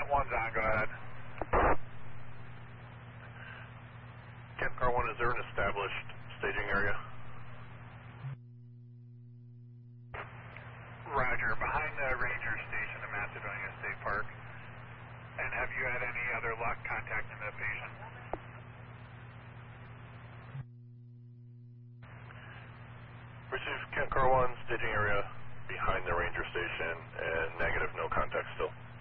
Kent 1's on, go ahead. Kent Car 1, is there an established staging area? Roger, behind the ranger station in Macedonia State Park. And have you had any other luck contacting the patient? Receive Kent Car 1, staging area behind the ranger station, and negative, no contact still.